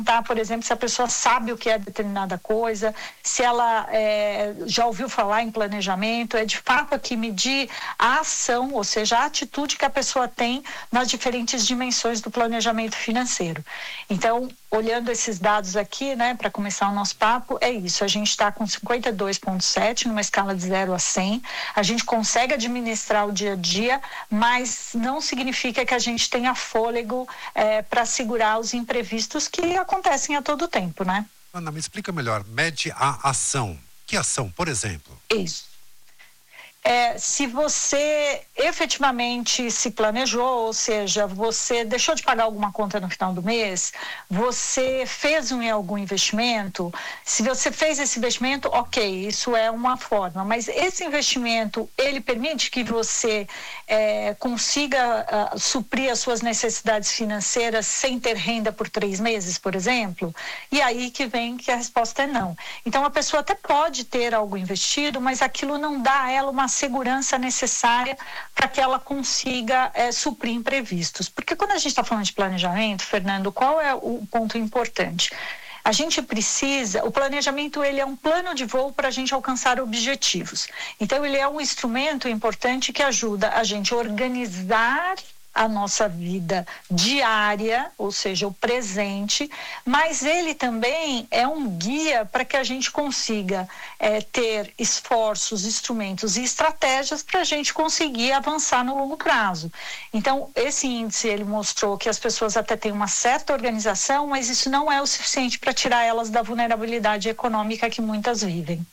por exemplo, se a pessoa sabe o que é determinada coisa, se ela já ouviu falar em planejamento, é de fato aqui medir a ação, ou seja, a atitude que a pessoa tem nas diferentes dimensões do planejamento financeiro. Então, olhando esses dados aqui, né, para começar o nosso papo, é isso, a gente está com 52,7 numa escala de 0 a 100, a gente consegue administrar o dia a dia, mas não significa que a gente tenha fôlego para segurar os imprevistos que acontecem a todo tempo, né? Ana, me explica melhor, mede a ação. Que ação, por exemplo? Isso. Se você efetivamente se planejou, ou seja, você deixou de pagar alguma conta no final do mês, você fez algum investimento, se você fez esse investimento, ok, isso é uma forma, mas esse investimento, ele permite que você consiga suprir as suas necessidades financeiras sem ter renda por 3 meses, por exemplo? E aí que vem que a resposta é não. Então, a pessoa até pode ter algo investido, mas aquilo não dá a ela uma segurança necessária para que ela consiga suprir imprevistos. Porque quando a gente está falando de planejamento, Fernando, qual é o ponto importante? A gente precisa, o planejamento ele é um plano de voo para a gente alcançar objetivos. Então ele é um instrumento importante que ajuda a gente a organizar a nossa vida diária, ou seja, o presente, mas ele também é um guia para que a gente consiga ter esforços, instrumentos e estratégias para a gente conseguir avançar no longo prazo. Então, esse índice, ele mostrou que as pessoas até têm uma certa organização, mas isso não é o suficiente para tirar elas da vulnerabilidade econômica que muitas vivem.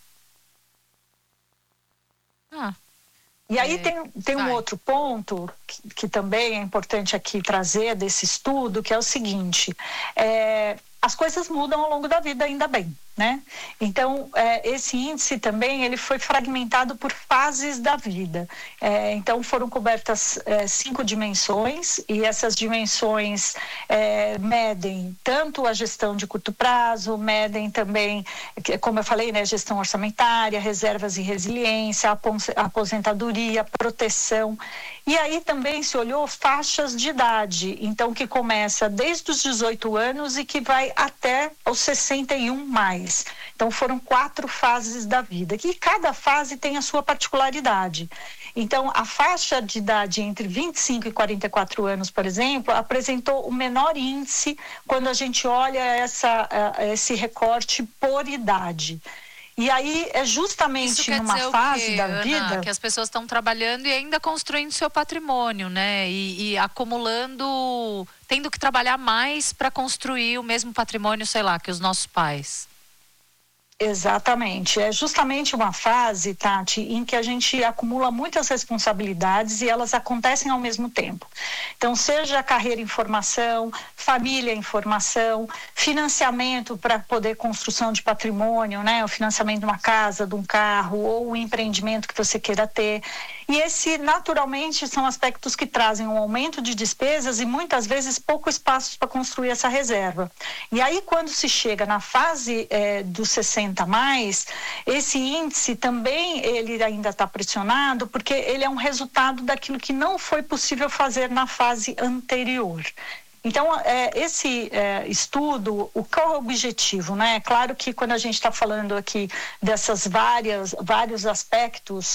E aí tem um outro ponto que também é importante aqui trazer desse estudo, que é o seguinte, as coisas mudam ao longo da vida, ainda bem, né? Então, esse índice também, ele foi fragmentado por fases da vida. Então, foram cobertas 5 dimensões, e essas dimensões medem tanto a gestão de curto prazo, medem também, como eu falei, né, gestão orçamentária, reservas e resiliência, aposentadoria, proteção. E aí também se olhou faixas de idade, então que começa desde os 18 anos e que vai até os 61 mais. Então foram 4 fases da vida, que cada fase tem a sua particularidade. Então a faixa de idade entre 25 e 44 anos, por exemplo, apresentou o menor índice quando a gente olha esse recorte por idade. E aí é justamente numa fase da vida que as pessoas estão trabalhando e ainda construindo seu patrimônio, né? E acumulando, tendo que trabalhar mais para construir o mesmo patrimônio, sei lá, que os nossos pais. Exatamente, é justamente uma fase, Tati, em que a gente acumula muitas responsabilidades e elas acontecem ao mesmo tempo. Então, seja a carreira em formação, família em formação, financiamento para poder construção de patrimônio, né? O financiamento de uma casa, de um carro ou um empreendimento que você queira ter. E esse, naturalmente, são aspectos que trazem um aumento de despesas e muitas vezes pouco espaço para construir essa reserva. E aí, quando se chega na fase dos 60 mais, esse índice também ele ainda está pressionado porque ele é um resultado daquilo que não foi possível fazer na fase anterior. Então, esse estudo, qual é o objetivo, né? É claro que quando a gente está falando aqui dessas vários aspectos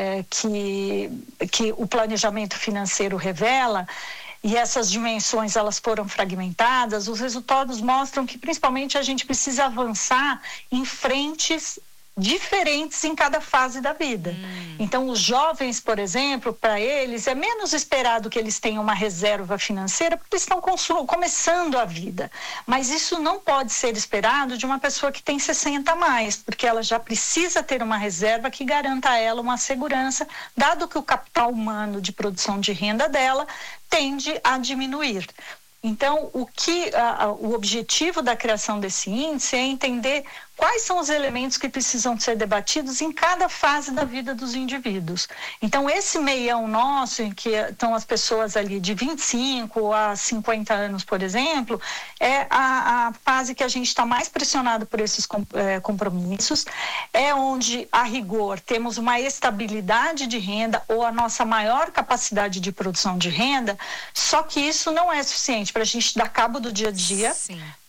que o planejamento financeiro revela, e essas dimensões elas foram fragmentadas, os resultados mostram que principalmente a gente precisa avançar em frentes diferentes em cada fase da vida. Então, os jovens, por exemplo, para eles é menos esperado que eles tenham uma reserva financeira porque eles estão começando a vida. Mas isso não pode ser esperado de uma pessoa que tem 60 a mais, porque ela já precisa ter uma reserva que garanta a ela uma segurança, dado que o capital humano de produção de renda dela tende a diminuir. Então, o objetivo da criação desse índice é entender quais são os elementos que precisam ser debatidos em cada fase da vida dos indivíduos. Então, esse meião nosso, em que estão as pessoas ali de 25 a 50 anos, por exemplo, é a fase que a gente está mais pressionado por esses compromissos, é onde, a rigor, temos uma estabilidade de renda ou a nossa maior capacidade de produção de renda, só que isso não é suficiente para a gente dar cabo do dia a dia. Sim.